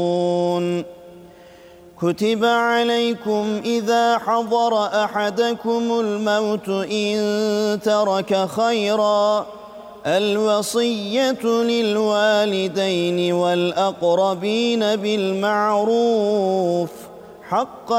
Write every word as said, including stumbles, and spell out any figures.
كتب عليكم إذا حضر أحدكم الموت إن ترك خيرا الوصية للوالدين والأقربين بالمعروف حقا